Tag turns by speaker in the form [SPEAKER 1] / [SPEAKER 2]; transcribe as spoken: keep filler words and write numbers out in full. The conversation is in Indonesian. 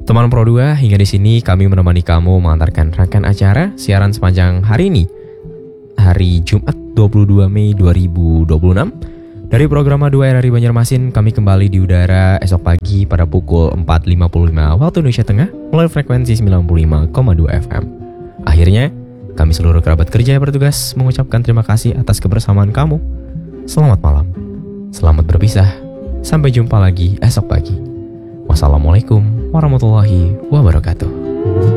[SPEAKER 1] Teman Pro dua, hingga di sini kami menemani kamu mengantarkan rangkaian acara siaran sepanjang hari ini, hari Jumat dua puluh dua Mei dua ribu dua puluh enam. Dari program dua R R I Banjarmasin, kami kembali di udara esok pagi pada pukul empat lima puluh lima waktu Indonesia Tengah melalui frekuensi sembilan puluh lima koma dua F M. Akhirnya, kami seluruh kerabat kerja yang bertugas mengucapkan terima kasih atas kebersamaan kamu. Selamat malam, selamat berpisah, sampai jumpa lagi esok pagi. Wassalamualaikum warahmatullahi wabarakatuh.